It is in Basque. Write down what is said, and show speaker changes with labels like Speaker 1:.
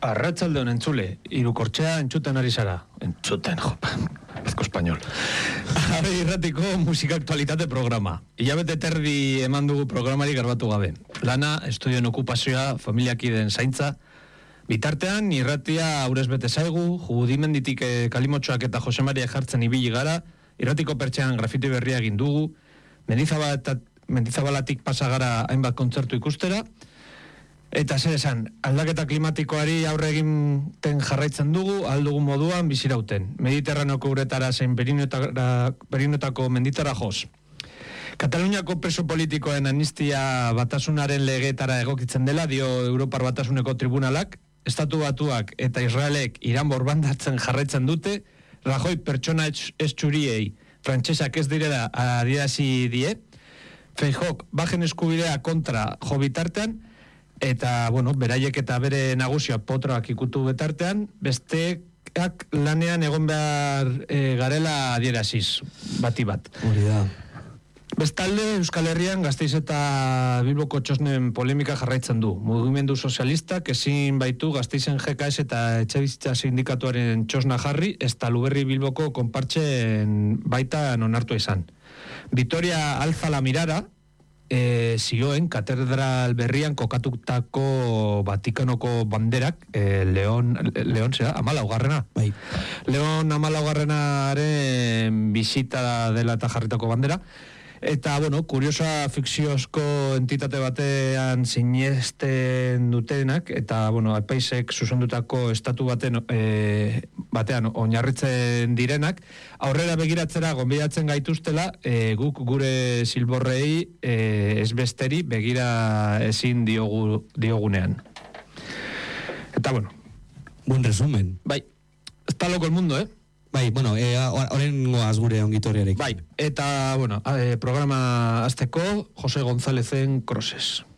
Speaker 1: Arratsalde honen entzule, irukortxea entzuten ari zara. Entzuten, jo, ezko espainol. Habe irratiko musika aktualitate programa. Ilabete terdi eman dugu programari garbatu gabe. Lana, estudioen okupazioa, familiakideen zaintza. Bitartean, irratia aurrez bete zaigu, jugudimenditik Kalimotxoak eta Jose Maria jartzen ibili gara, irratiko pertsean grafiti berria egin dugu, Mendizabalatik pasa gara hainbat kontzertu ikustera, eta zer esan, aldaketa klimatikoari aurre egiten jarraitzen dugu, aldugun moduan bizirauten. Mediterranoko uretara zein Perinotako menditara joz. Kataluniako preso politikoen amnistia batasunaren legeetara egokitzen dela, dio Europar Batasuneko Tribunalak, Estatu Batuak eta Israelek Iran borbandatzen jarraitzen dute, Rajoy pertsona ez txuriei frantsesak ez direla adierazi die, Feijóok bajen eskubidea kontra jo bitartean, eta, bueno, beraiek eta bere nagusia potroak ikutu bitartean, besteak lanean egon behar garela adieraziz, bati bat.
Speaker 2: Hori da.
Speaker 1: Bestalde, Euskal Herrian Gasteiz eta Bilboko txosnen polemika jarraitzen du. Mugimendu sozialistak ezin baitu Gasteizen GKS eta Etxebizitza Sindikatuaren txosna jarri, ezta Luberri Bilboko konpartzen baita onartu izan. Vitoria alza la mirara, zioen katedral berrian kokatutako Vatikanoko banderak, Leon zera, 14.
Speaker 2: Bai.
Speaker 1: Leon 14. Bisita dela eta jarritako bandera. Eta, bueno, kuriosa fikziozko entitate batean sinesten dutenak, eta, bueno, apaisek zuzendutako estatu batean oinarritzen direnak, aurrera begiratzera gonbidatzen gaituztela, guk gure zilborrei ez besteri begira ezin diogunean. Eta, bueno.
Speaker 2: Buen resumen.
Speaker 1: Bai, está loco el mundo,
Speaker 2: Bai, bueno, horren goaz gure ongitoriarekin.
Speaker 1: Bai, eta, bueno, programa azteko, Jose Gonzálezen Crosses.